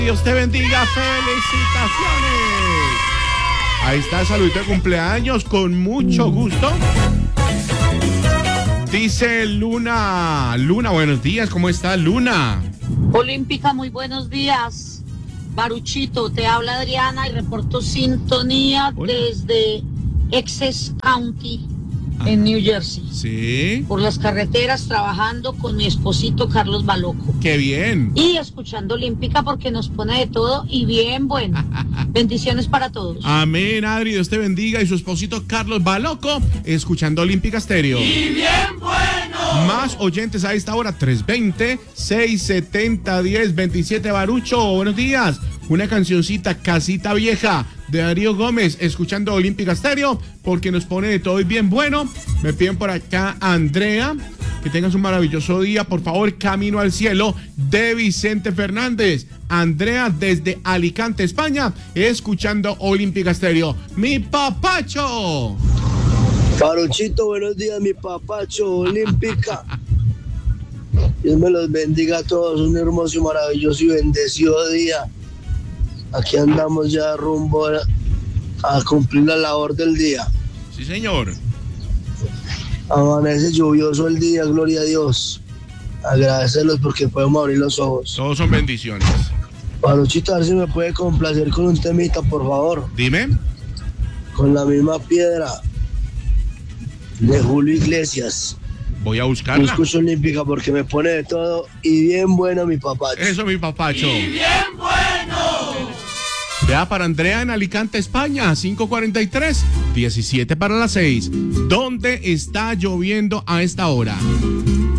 Dios te bendiga, felicitaciones. Ahí está, saludito de cumpleaños, con mucho gusto. Dice Luna, buenos días, ¿cómo está Luna? Olímpica, muy buenos días. Baruchito, te habla Adriana y reporto sintonía. Hola. Desde Essex County, en New Jersey. Sí. Por las carreteras, trabajando con mi esposito Carlos Baloco. ¡Qué bien! Y escuchando Olímpica porque nos pone de todo y bien bueno. Bendiciones para todos. Amén, Adri, Dios te bendiga. Y su esposito Carlos Baloco, escuchando Olímpica Stereo. ¡Y bien bueno! Más oyentes a esta hora, 320-670-1027. Barucho, buenos días. Una cancioncita, Casita Vieja, de Darío Gómez, escuchando Olímpica Stereo, porque nos pone de todo y bien bueno. Me piden por acá, Andrea, que tengas un maravilloso día. Por favor, Camino al Cielo, de Vicente Fernández. Andrea, desde Alicante, España, escuchando Olímpica Stereo. ¡Mi papacho! Baruchito, buenos días, mi papacho, Olímpica. Dios me los bendiga a todos, un hermoso y maravilloso y bendecido día. Aquí andamos ya rumbo a cumplir la labor del día. Sí, señor. Amanece lluvioso el día, gloria a Dios. Agradecerlos porque podemos abrir los ojos. Todos son bendiciones. Baruchito, a ver si me puede complacer con un temita, por favor. Dime. Con La Misma Piedra, de Julio Iglesias. Voy a buscarla. Escucho Olímpica porque me pone de todo y bien bueno, mi papacho. Eso, mi papacho. ¡Y bien bueno! Vea, para Andrea en Alicante, España, 5:43, 17 para las 6. ¿Dónde está lloviendo a esta hora?